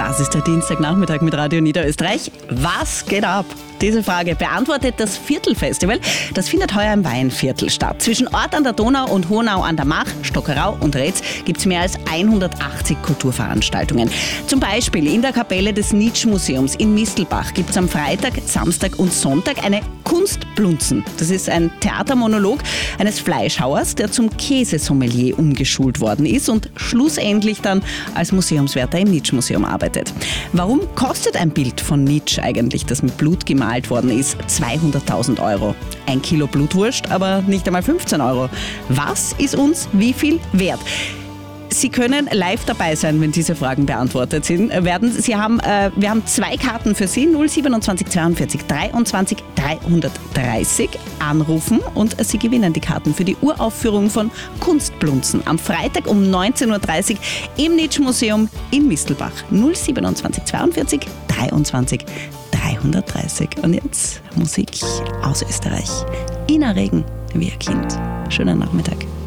Das ist der Dienstagnachmittag mit Radio Niederösterreich. Was geht ab? Diese Frage beantwortet das Viertelfestival. Das findet heuer im Weinviertel statt. Zwischen Ort an der Donau und Honau an der Mach, Stockerau und Retz gibt es mehr als 180 Kulturveranstaltungen. Zum Beispiel in der Kapelle des Nitsch-Museums in Mistelbach gibt es am Freitag, Samstag und Sonntag eine Kunstblunzen. Das ist ein Theatermonolog eines Fleischhauers, der zum Käsesommelier umgeschult worden ist und schlussendlich dann als Museumswärter im Nitsch-Museum arbeitet. Warum kostet ein Bild von Nitsch eigentlich, das mit Blut gemalt worden ist, 200.000 €? Ein Kilo Blutwurst, aber nicht einmal 15 €. Was ist uns wie viel wert? Sie können live dabei sein, wenn diese Fragen beantwortet werden. Wir haben 2 Karten für Sie, 027 42 23 330 anrufen und Sie gewinnen die Karten für die Uraufführung von Kunstblunzen am Freitag um 19.30 Uhr im Nitsch-Museum in Mistelbach. 027 42 23 330. Und jetzt Musik aus Österreich. Ina Regen, wie ein Kind. Schönen Nachmittag.